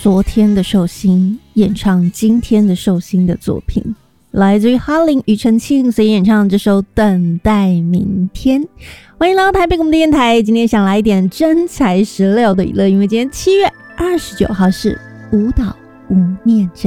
昨天的寿星演唱今天的寿星的作品，来自于哈林庾澄庆所演唱这首《等待明天》。欢迎来到台北广播电台，今天想来一点真材实料的娱乐，因为今天7月29号是舞蹈无念真。